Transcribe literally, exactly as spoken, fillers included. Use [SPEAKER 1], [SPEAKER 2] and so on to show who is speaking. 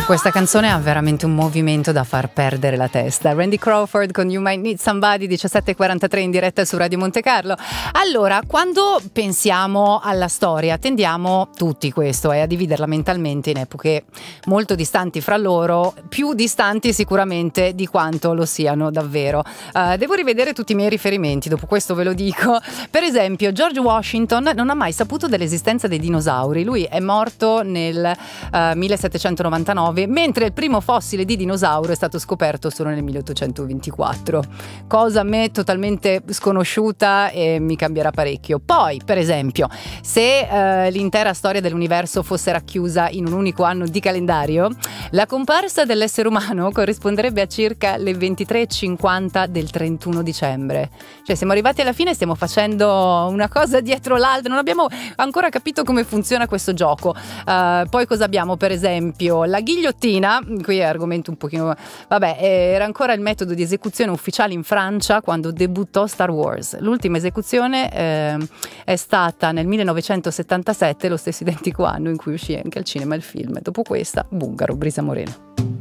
[SPEAKER 1] Questa canzone ha veramente un movimento da far perdere la testa. Randy Crawford con You Might Need Somebody, diciassette e quarantatré in diretta su Radio Monte Carlo. Allora, quando pensiamo alla storia tendiamo tutti questo eh, a dividerla mentalmente in epoche molto distanti fra loro, più distanti sicuramente di quanto lo siano davvero. Uh, devo rivedere tutti i miei riferimenti, dopo questo ve lo dico. Per esempio, George Washington non ha mai saputo dell'esistenza dei dinosauri. Lui è morto nel uh, millesettecentonovantanove, mentre il primo fossile di dinosauro è stato scoperto solo nel milleottocentoventiquattro, cosa a me totalmente sconosciuta e mi cambierà parecchio. Poi, per esempio, se eh, l'intera storia dell'universo fosse racchiusa in un unico anno di calendario, la comparsa dell'essere umano corrisponderebbe a circa le ventitré e cinquanta del trentuno dicembre. Cioè siamo arrivati alla fine e stiamo facendo una cosa dietro l'altra, non abbiamo ancora capito come funziona questo gioco. Uh, poi cosa abbiamo? Per esempio la ghigliottina. Qui è argomento un pochino, vabbè, era ancora il metodo di esecuzione ufficiale in Francia quando debuttò Star Wars. L'ultima esecuzione eh, è stata nel millenovecentosettantasette, lo stesso identico anno in cui uscì anche al cinema il film. Dopo questa, Bungaro, Brisa Morena.